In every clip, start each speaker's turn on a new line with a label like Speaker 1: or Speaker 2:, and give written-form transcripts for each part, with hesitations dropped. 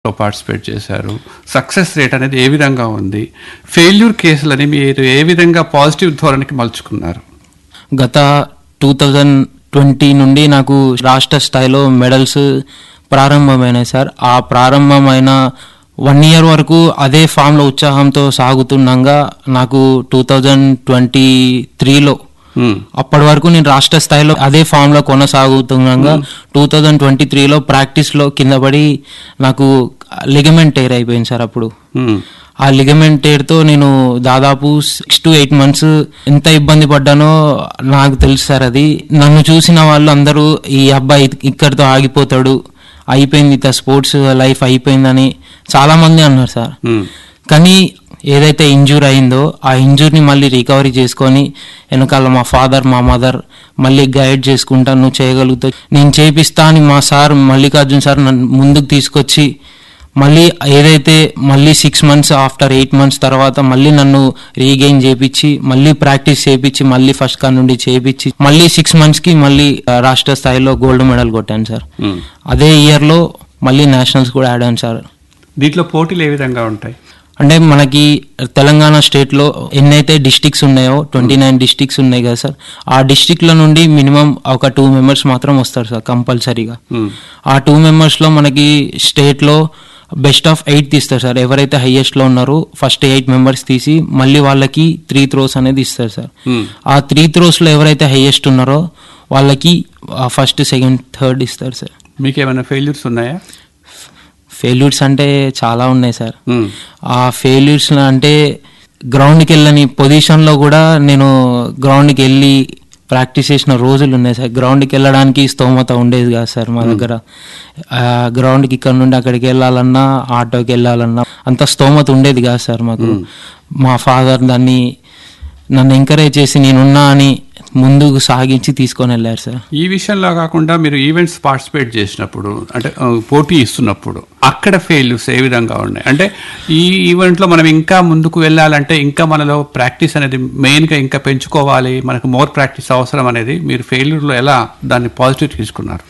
Speaker 1: Participate చేశారు. Success rate అనేది ఏ విధంగా ఉంది? ఫెయిల్యూర్ కేసులని మీరు ఏ విధంగా పాజిటివ్ ధోరణికి మలుచుకున్నారు?
Speaker 2: గత 2020 నుండి నాకు రాష్ట్ర స్థాయిలో మెడల్స్ ప్రారంభమైనాయి సార్. ఆ ప్రారంభమైన 1 year వరకు అదే ఫామ్లో ఉత్సాహంతో సాగుతుండగా నాకు 2023లో అప్పటి వరకు నేను రాష్ట్ర స్థాయిలో అదే ఫామ్ లో కొనసాగుతుండగా 2023లో ప్రాక్టీస్లో కింద పడి నాకు లిగమెంట్ టేర్ అయిపోయింది సార్. అప్పుడు ఆ లిగమెంట్ టేర్తో నేను దాదాపు 6 to 8 months ఎంత ఇబ్బంది పడ్డానో నాకు తెలుసు సార్. అది నన్ను చూసిన వాళ్ళు అందరూ ఈ అబ్బాయి ఇక్కడితో ఆగిపోతాడు, అయిపోయింది ఇత స్పోర్ట్స్ లైఫ్ అయిపోయిందని చాలా మంది అన్నారు సార్. కానీ ఏదైతే ఇంజూర్ అయిందో ఆ ఇంజూర్ని మళ్ళీ రికవరీ చేసుకొని వెనకాల మా ఫాదర్ మా మదర్ మళ్ళీ గైడ్ చేసుకుంటా, నువ్వు చేయగలుగుతావు, నేను చేపిస్తా అని మా సార్ మల్లికార్జున్ సార్ నన్ను ముందుకు తీసుకొచ్చి మళ్ళీ ఏదైతే మళ్ళీ 6 months ఆఫ్టర్ 8 months తర్వాత మళ్ళీ నన్ను రీగెయిన్ చేయించి మళ్ళీ ప్రాక్టీస్ చేయించి మళ్ళీ ఫస్ట్ కార్ నుండి చేయించి మళ్ళీ 6 monthsకి మళ్ళీ రాష్ట్ర స్థాయిలో గోల్డ్ మెడల్ కొట్టాను సార్. అదే ఇయర్లో మళ్ళీ నేషనల్స్ కూడా ఆడాను సార్.
Speaker 1: దీంట్లో పోటీలు ఏ విధంగా ఉంటాయి
Speaker 2: అంటే మనకి తెలంగాణ స్టేట్లో ఎన్నైతే డిస్ట్రిక్ట్స్ ఉన్నాయో 29 districts ఉన్నాయి కదా సార్. ఆ డిస్ట్రిక్ట్ల నుండి మినిమం ఒక 2 members మాత్రం వస్తారు సార్ కంపల్సరీగా. ఆ 2 membersలో మనకి స్టేట్లో బెస్ట్ ఆఫ్ 8 తీస్తారు సార్. ఎవరైతే హైయెస్ట్లో ఉన్నారో ఫస్ట్ 8 members తీసి మళ్ళీ వాళ్ళకి 3 throws అనేది ఇస్తారు సార్. ఆ 3 throwsలో ఎవరైతే హైయెస్ట్ ఉన్నారో వాళ్ళకి ఫస్ట్ సెకండ్ థర్డ్ ఇస్తారు సార్.
Speaker 1: మీకు ఏమైనా ఫెయిల్యూర్స్ ఉన్నాయా?
Speaker 2: ఫెయిల్యూర్స్ అంటే చాలా ఉన్నాయి సార్. ఆ ఫెయిల్యూర్స్ అంటే గ్రౌండ్కి వెళ్ళని పొజిషన్లో కూడా నేను గ్రౌండ్కి వెళ్ళి ప్రాక్టీస్ చేసిన రోజులు ఉన్నాయి సార్. గ్రౌండ్కి వెళ్ళడానికి స్తోమత ఉండేది కాదు సార్ మా దగ్గర. గ్రౌండ్కి ఇక్కడ నుండి అక్కడికి వెళ్ళాలన్నా ఆటోకి వెళ్ళాలన్నా అంత స్తోమత ఉండేది కాదు సార్ మాకు. మా ఫాదర్ నన్ను ఎంకరేజ్ చేసి నేనున్నా అని ముందుకు సాగించి తీసుకొని వెళ్ళారు సార్.
Speaker 1: ఈ విషయంలో కాకుండా మీరు ఈవెంట్స్ పార్టిసిపేట్ చేసినప్పుడు అంటే పోటీ ఇస్తున్నప్పుడు అక్కడ ఫెయిల్యూర్స్ ఏ విధంగా ఉన్నాయి? అంటే ఈ ఈవెంట్లో మనం ఇంకా ముందుకు వెళ్ళాలంటే ఇంకా మనలో ప్రాక్టీస్ అనేది మెయిన్గా ఇంకా పెంచుకోవాలి, మనకు మోర్ ప్రాక్టీస్ అవసరం అనేది మీరు ఫెయిల్యూర్లో ఎలా దాన్ని పాజిటివ్ తీసుకున్నారు?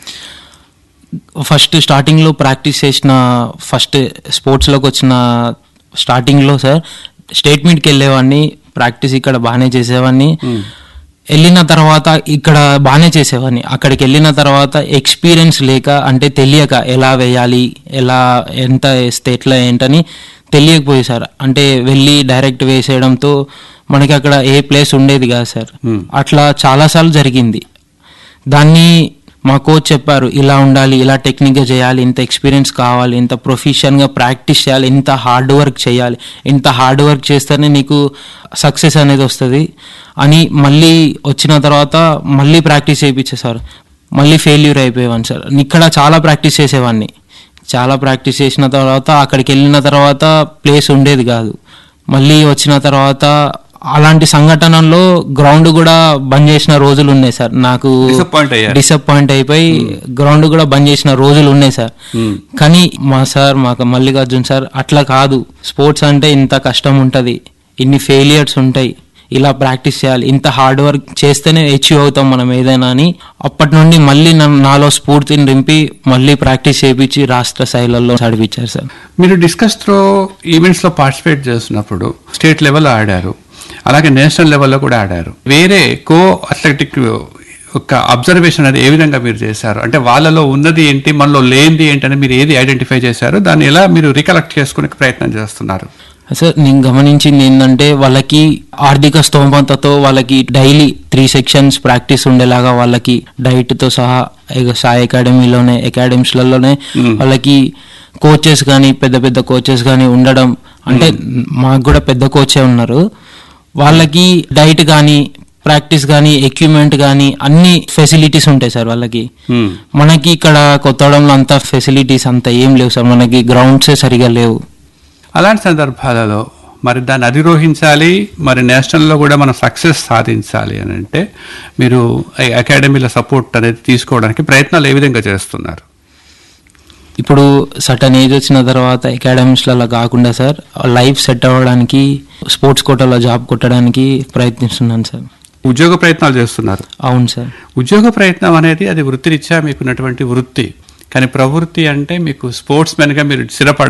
Speaker 2: ఫస్ట్ స్టార్టింగ్లో ప్రాక్టీస్ చేసిన ఫస్ట్ స్పోర్ట్స్లోకి వచ్చిన స్టార్టింగ్లో సార్ స్టేట్ మీట్కి వెళ్ళేవాడిని, ప్రాక్టీస్ ఇక్కడ బాగానే చేసేవాడిని. వెళ్ళిన తర్వాత ఇక్కడ బాగానే చేసేవాడిని. అక్కడికి వెళ్ళిన తర్వాత ఎక్స్పీరియన్స్ లేక అంటే తెలియక ఎలా వేయాలి, ఎలా ఎంత వేస్తే ఎట్లా ఏంటని తెలియకపోయి సార్. అంటే వెళ్ళి డైరెక్ట్ వేసేయడంతో మనకి అక్కడ ఏ ప్లేస్ ఉండేది కాదు సార్. అట్లా చాలాసార్లు జరిగింది. దాన్ని మా కోచ్ చెప్పారు, ఇలా ఉండాలి, ఇలా టెక్నిక్గా చేయాలి, ఇంత ఎక్స్పీరియన్స్ కావాలి, ఇంత ప్రొఫెషన్గా ప్రాక్టీస్ చేయాలి, ఇంత హార్డ్ వర్క్ చేయాలి, ఇంత హార్డ్ వర్క్ చేస్తేనే నీకు సక్సెస్ అనేది వస్తుంది అని మళ్ళీ వచ్చిన తర్వాత మళ్ళీ ప్రాక్టీస్ చేయించేసారు. మళ్ళీ ఫెయిల్యూర్ అయిపోయేవాడిని సార్. ఇక్కడ చాలా ప్రాక్టీస్ చేసేవాడిని. చాలా ప్రాక్టీస్ చేసిన తర్వాత అక్కడికి వెళ్ళిన తర్వాత ప్లేస్ ఉండేది కాదు. మళ్ళీ వచ్చిన తర్వాత అలాంటి సంఘటనల్లో గ్రౌండ్ కూడా బంద్ చేసిన రోజులు ఉన్నాయి సార్. నాకు డిసప్పాయింట్ అయిపోయి గ్రౌండ్ కూడా బంద్ చేసిన రోజులు ఉన్నాయి సార్. కానీ మాకు మల్లికార్జున్ సార్ అట్లా కాదు, స్పోర్ట్స్ అంటే ఇంత కష్టం ఉంటుంది, ఇన్ని ఫెయిలియర్స్ ఉంటాయి, ఇలా ప్రాక్టీస్ చేయాలి, ఇంత హార్డ్ వర్క్ చేస్తేనే అచీవ్ అవుతాం మనం ఏదైనా అని అప్పటి నుండి మళ్ళీ నాలో స్ఫూర్తిని నింపి మళ్ళీ ప్రాక్టీస్ చేయించి రాష్ట్ర స్థాయిలలో చదివించారు సార్.
Speaker 1: మీరు డిస్కస్ త్రో ఈవెంట్స్లో పార్టిసిపేట్ చేస్తున్నప్పుడు స్టేట్ లెవెల్లో ఆడారు, అలాగే నేషనల్ లెవెల్లో కూడా ఆడారు. వేరే కో అథ్లెటిక్ ఒక అబ్జర్వేషన్ అది ఏ విధంగా మీరు చేశారు? అంటే వాళ్ళలో ఉన్నది ఏంటి, మనలో లేనిది ఏంటి అని మీరు ఏది ఐడెంటిఫై చేశారు? దాన్ని ఎలా మీరు రికలెక్ట్ చేసుకునే ప్రయత్నం చేస్తున్నారు?
Speaker 2: సార్ నేను గమనించింది ఏంటంటే వాళ్ళకి ఆర్థిక స్తోమతతో వాళ్ళకి డైలీ 3 sections ప్రాక్టీస్ ఉండేలాగా వాళ్ళకి డైట్తో సహా సాయి అకాడమీస్లలోనే వాళ్ళకి కోచెస్ కానీ పెద్ద పెద్ద కోచెస్ కానీ ఉండడం. అంటే మాకు కూడా పెద్ద కోచే ఉన్నారు. వాళ్ళకి డైట్ కానీ ప్రాక్టీస్ కానీ ఎక్విప్మెంట్ కానీ అన్ని ఫెసిలిటీస్ ఉంటాయి సార్ వాళ్ళకి. మనకి ఇక్కడ కొత్తగూడెంలో అంత ఫెసిలిటీస్ అంత ఏం లేవు సార్. మనకి గ్రౌండ్సే సరిగా లేవు.
Speaker 1: అలాంటి సందర్భాలలో మరి దాన్ని అధిరోహించాలి, మరి నేషనల్లో కూడా మనం సక్సెస్ సాధించాలి అని అంటే మీరు అకాడమీల సపోర్ట్ అనేది తీసుకోవడానికి ప్రయత్నాలు ఏ విధంగా చేస్తున్నారు?
Speaker 2: ఇప్పుడు సర్టన్ ఏజ్ వచ్చిన తర్వాత అకాడమీస్లలో కాకుండా సార్ లైఫ్ సెట్ అవ్వడానికి స్పోర్ట్స్ కోటాలో జాబ్ కొట్టడానికి ప్రయత్నిస్తున్నాను సార్.
Speaker 1: ఉద్యోగ ప్రయత్నాలు చేస్తున్నారు?
Speaker 2: అవును సార్.
Speaker 1: ఉద్యోగ ప్రయత్నం అనేది అది వృత్తిరీత్యా మీకున్నటువంటి వృత్తి, కానీ ప్రవృత్తి అంటే మీకు స్పోర్ట్స్ మెన్గా మీరు స్థిరపడ